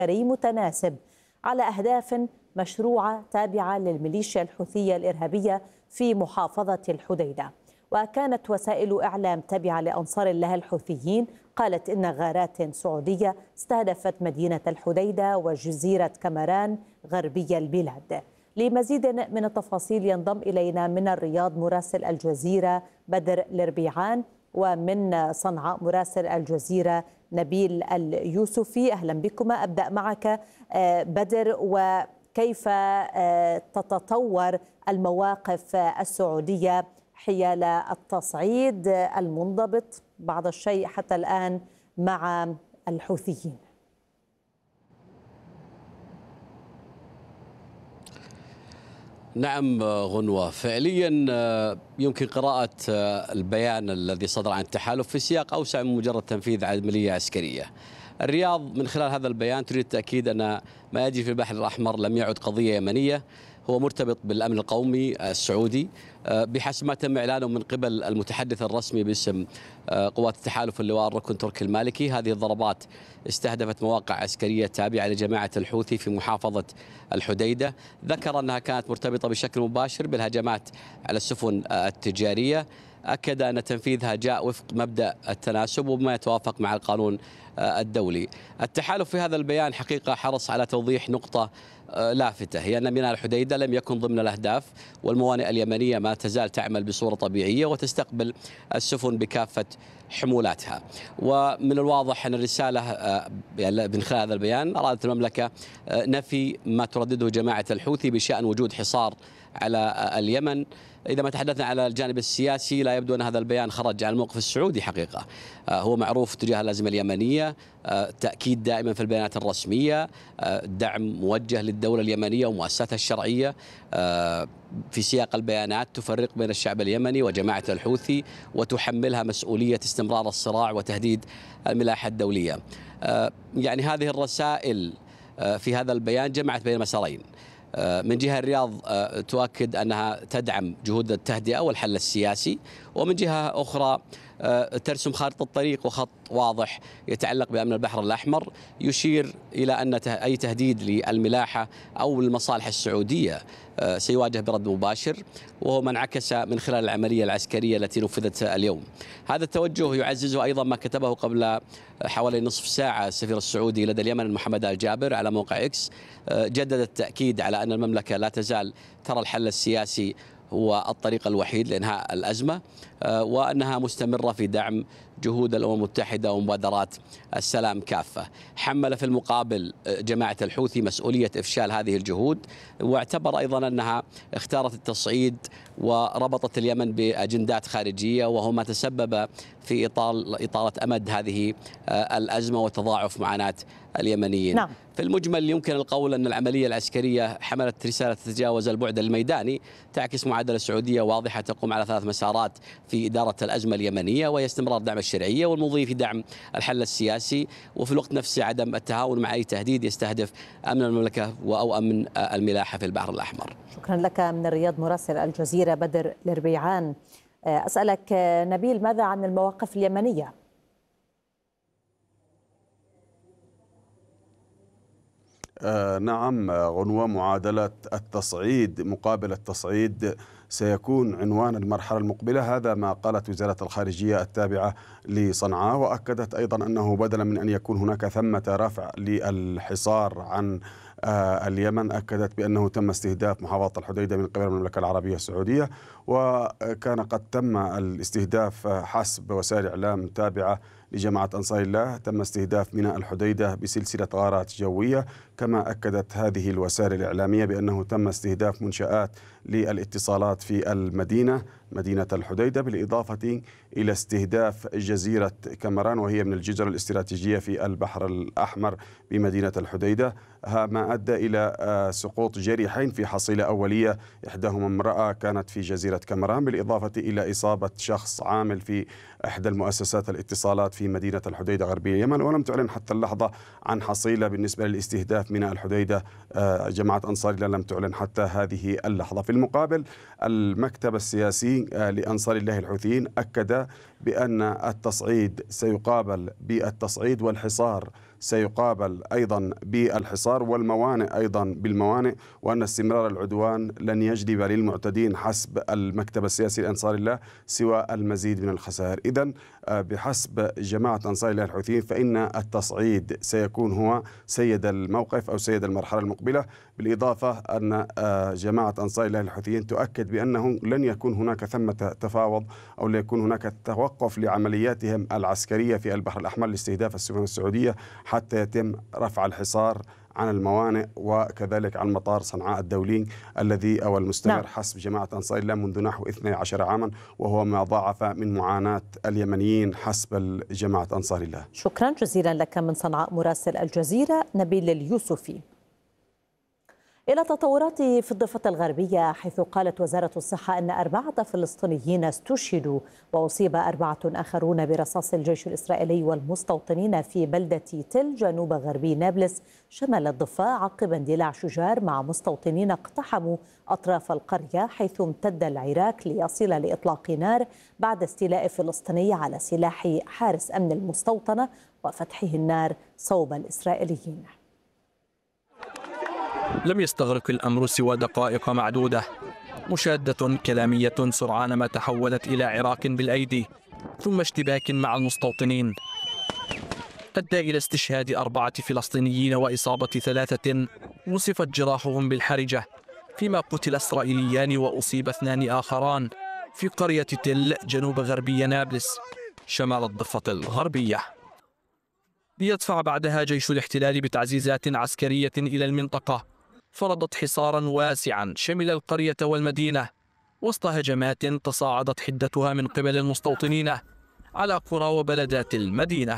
متناسب على أهداف مشروعة تابعة للميليشيا الحوثية الإرهابية في محافظة الحديدة. وكانت وسائل إعلام تابعة لأنصار الله الحوثيين قالت إن غارات سعودية استهدفت مدينة الحديدة وجزيرة كمران غربي البلاد. لمزيد من التفاصيل ينضم إلينا من الرياض مراسل الجزيرة بدر لربيعان، ومن صنعاء مراسل الجزيرة نبيل اليوسفي. أهلا بكما. أبدأ معك بدر، وكيف تتطور المواقف السعودية حيال التصعيد المنضبط بعض الشيء حتى الآن مع الحوثيين؟ نعم غنوة، فعليا يمكن قراءة البيان الذي صدر عن التحالف في سياق أوسع من مجرد تنفيذ عملية عسكرية. الرياض من خلال هذا البيان تريد التأكيد أن ما يجري في البحر الأحمر لم يعد قضية يمنية، هو مرتبط بالأمن القومي السعودي بحسب ما تم إعلانه من قبل المتحدث الرسمي باسم قوات التحالف اللواء الركن تركي المالكي. هذه الضربات استهدفت مواقع عسكرية تابعة لجماعة الحوثي في محافظة الحديدة. ذكر أنها كانت مرتبطة بشكل مباشر بالهجمات على السفن التجارية. أكد أن تنفيذها جاء وفق مبدأ التناسب وبما يتوافق مع القانون الدولي. التحالف في هذا البيان حقيقة حرص على توضيح نقطة لافتة، هي أن ميناء الحديدة لم يكن ضمن الأهداف، والموانئ اليمنية ما تزال تعمل بصورة طبيعية وتستقبل السفن بكافة حمولاتها. ومن الواضح أن الرسالة من خلال هذا البيان أرادت المملكة نفي ما تردده جماعة الحوثي بشأن وجود حصار على اليمن. إذا ما تحدثنا على الجانب السياسي، لا يبدو أن هذا البيان خرج عن الموقف السعودي حقيقة. هو معروف تجاه الأزمة اليمنية، تأكيد دائما في البيانات الرسمية، دعم موجه للدولة اليمنية ومؤسساتها الشرعية. في سياق البيانات تفرق بين الشعب اليمني وجماعة الحوثي وتحملها مسؤولية استمرار الصراع وتهديد الملاحة الدولية. يعني هذه الرسائل في هذا البيان جمعت بين مسارين. من جهة الرياض تؤكد أنها تدعم جهود التهدئة والحل السياسي، ومن جهة أخرى ترسم خارطة الطريق وخط واضح يتعلق بأمن البحر الأحمر، يشير إلى أن أي تهديد للملاحة أو المصالح السعودية سيواجه برد مباشر، وهو ما انعكس من خلال العملية العسكرية التي نفذت اليوم. هذا التوجه يعززه أيضا ما كتبه قبل حوالي نصف ساعة السفير السعودي لدى اليمن محمد آل جابر على موقع إكس، جدد التأكيد على أن المملكة لا تزال ترى الحل السياسي هو الطريق الوحيد لإنهاء الأزمة، وأنها مستمرة في دعم جهود الأمم المتحدة ومبادرات السلام كافة. حمل في المقابل جماعة الحوثي مسؤولية إفشال هذه الجهود، واعتبر أيضا أنها اختارت التصعيد وربطت اليمن بأجندات خارجية، وهو ما تسبب في إطالة أمد هذه الأزمة وتضاعف معاناة اليمنيين. نعم. في المجمل يمكن القول أن العملية العسكرية حملت رسالة تتجاوز البعد الميداني، تعكس معادلة سعودية واضحة تقوم على 3 مسارات في إدارة الأزمة اليمنية، وهي استمرار دعم الشرعية والمضي في دعم الحل السياسي، وفي الوقت نفسه عدم التهاون مع أي تهديد يستهدف أمن المملكة أو أمن الملاحة في البحر الأحمر. شكرا لك من الرياض مراسل الجزيرة بدر لربيعان. أسألك نبيل، ماذا عن المواقف اليمنية؟ نعم غنوة، معادلة التصعيد مقابل التصعيد سيكون عنوان المرحلة المقبلة. هذا ما قالت وزارة الخارجية التابعة لصنعاء، وأكدت أيضا أنه بدلا من أن يكون هناك ثمة رفع للحصار عن اليمن، أكدت بأنه تم استهداف محافظة الحديدة من قبل المملكة العربية السعودية، وكان قد تم الاستهداف حسب وسائل إعلام تابعة لجماعة أنصار الله، تم استهداف ميناء الحديدة بسلسلة غارات جوية. كما أكدت هذه الوسائل الإعلامية بأنه تم استهداف منشآت للاتصالات في مدينة الحديدة، بالإضافة إلى استهداف جزيرة كمران، وهي من الجزر الاستراتيجية في البحر الأحمر بمدينة الحديدة، ما أدى إلى سقوط جريحين في حصيلة أولية، إحداهما امرأة كانت في جزيرة كمران، بالإضافة إلى إصابة شخص عامل في إحدى المؤسسات الاتصالات في مدينة الحديدة غربية اليمن. ولم تعلن حتى اللحظة عن حصيلة بالنسبة للاستهداف ميناء الحديدة. جماعة أنصار الله لم تعلن حتى هذه اللحظة. في المقابل المكتب السياسي لأنصار الله الحوثيين أكد بأن التصعيد سيقابل بالتصعيد والحصار سيقابل أيضا بالحصار والموانئ أيضا بالموانئ، وأن استمرار العدوان لن يجلب للمعتدين حسب المكتب السياسي لأنصار الله سوى المزيد من الخسائر. إذن بحسب جماعة أنصار الله الحوثيين فإن التصعيد سيكون هو سيد الموقف أو سيد المرحلة المقبلة، بالإضافة أن جماعة أنصار الله الحوثيين تؤكد بأنه لن يكون هناك ثمة تفاوض أو لا يكون هناك توقف لعملياتهم العسكرية في البحر الأحمر لاستهداف السفن السعودية حتى يتم رفع الحصار عن الموانئ وكذلك عن مطار صنعاء الدولي الذي أو المستمر حسب جماعة أنصار الله منذ نحو 12 عاما، وهو ما ضاعف من معاناة اليمنيين حسب جماعة أنصار الله. شكرا جزيلا لك من صنعاء مراسل الجزيرة نبيل اليوسفي. إلى تطورات في الضفة الغربية، حيث قالت وزارة الصحة أن 4 فلسطينيين استشهدوا وأصيب 4 آخرون برصاص الجيش الإسرائيلي والمستوطنين في بلدة تل جنوب غربي نابلس شمال الضفة عقب اندلاع شجار مع مستوطنين اقتحموا أطراف القرية، حيث امتد العراك ليصل لإطلاق نار بعد استيلاء فلسطيني على سلاح حارس أمن المستوطنة وفتحه النار صوب الإسرائيليين. لم يستغرق الأمر سوى دقائق معدودة، مشادة كلامية سرعان ما تحولت إلى عراك بالأيدي ثم اشتباك مع المستوطنين أدى إلى استشهاد 4 فلسطينيين وإصابة 3 وصفت جراحهم بالحرجة، فيما قتل إسرائيليان وأصيب 2 آخران في قرية تل جنوب غربي نابلس شمال الضفة الغربية. ليدفع بعدها جيش الاحتلال بتعزيزات عسكرية إلى المنطقة، فرضت حصارا واسعا شمل القرية والمدينة وسط هجمات تصاعدت حدتها من قبل المستوطنين على قرى وبلدات المدينة.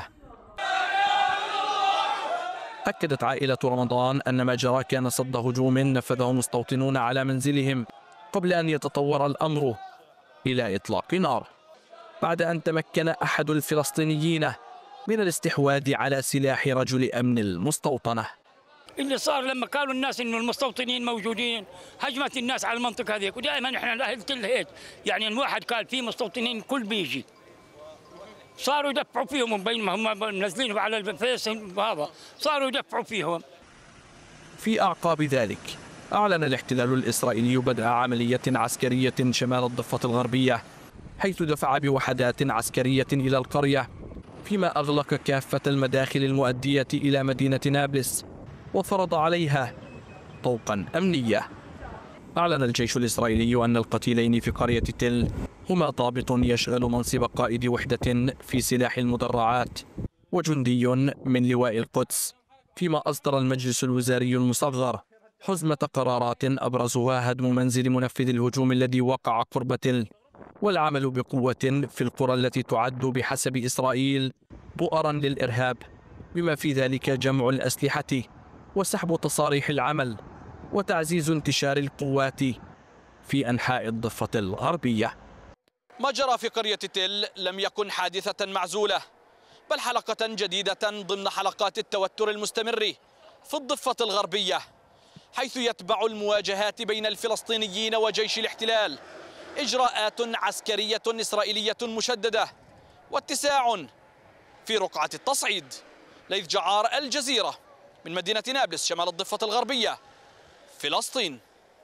أكدت عائلة رمضان أن ما جرى كان صد هجوم نفذه مستوطنون على منزلهم قبل أن يتطور الأمر إلى إطلاق نار، بعد أن تمكن أحد الفلسطينيين من الاستحواذ على سلاح رجل أمن المستوطنة. اللي صار لما قالوا الناس انه المستوطنين موجودين هجمت الناس على المنطقه هذيك، ودائما احنا الاهل تل هيك يعني الواحد قال في مستوطنين كل بيجي صاروا يدفعوا فيهم بينما هم منزلينهم على الفيس هذا صاروا يدفعوا فيهم. في أعقاب ذلك أعلن الاحتلال الإسرائيلي بدء عملية عسكرية شمال الضفة الغربية، حيث دفع بوحدات عسكرية إلى القرية، فيما أغلق كافة المداخل المؤدية إلى مدينة نابلس وفرض عليها طوقا أمنية. أعلن الجيش الإسرائيلي أن القتيلين في قرية تل هما ضابط يشغل منصب قائد وحدة في سلاح المدرعات وجندي من لواء القدس، فيما أصدر المجلس الوزاري المصغر حزمة قرارات أبرزها هدم منزل منفذ الهجوم الذي وقع قرب تل والعمل بقوة في القرى التي تعد بحسب إسرائيل بؤرا للإرهاب، بما في ذلك جمع الأسلحة وسحب تصاريح العمل وتعزيز انتشار القوات في أنحاء الضفة الغربية. ما جرى في قرية تل لم يكن حادثة معزولة، بل حلقة جديدة ضمن حلقات التوتر المستمر في الضفة الغربية، حيث يتبع المواجهات بين الفلسطينيين وجيش الاحتلال إجراءات عسكرية إسرائيلية مشددة واتساع في رقعة التصعيد. ليث جعار، الجزيرة، من مدينة نابلس شمال الضفة الغربية، فلسطين.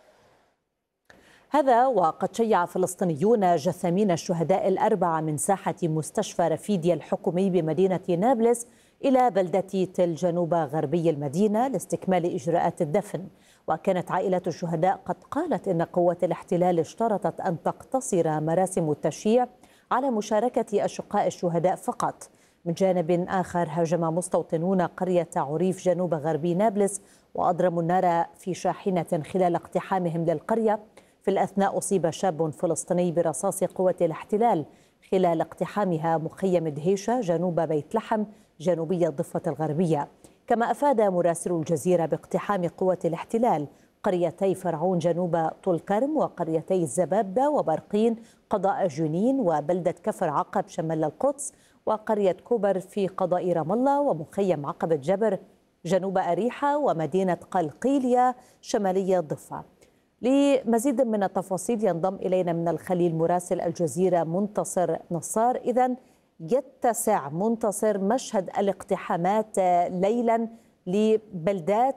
هذا وقد شيع فلسطينيون جثامين الشهداء ال4 من ساحة مستشفى رفيديا الحكومي بمدينة نابلس إلى بلدة تل جنوب غربي المدينة لاستكمال إجراءات الدفن. وكانت عائلة الشهداء قد قالت إن قوات الاحتلال اشترطت أن تقتصر مراسم التشييع على مشاركة أشقاء الشهداء فقط. من جانب آخر هاجم مستوطنون قرية عريف جنوب غربي نابلس وأضرموا النار في شاحنة خلال اقتحامهم للقرية. في الأثناء أصيب شاب فلسطيني برصاص قوة الاحتلال خلال اقتحامها مخيم دهيشة جنوب بيت لحم جنوبي الضفة الغربية. كما أفاد مراسل الجزيرة باقتحام قوة الاحتلال قريتي فرعون جنوب طول كرم وقريتي الزبابدة وبرقين قضاء جنين وبلدة كفر عقب شمال القدس وقرية كوبر في قضاء رام الله ومخيم عقبة جبر جنوب أريحة ومدينة قلقيلية شمالية الضفة. لمزيد من التفاصيل ينضم إلينا من الخليل مراسل الجزيرة منتصر نصار. إذن يتسع منتصر مشهد الاقتحامات ليلا لبلدات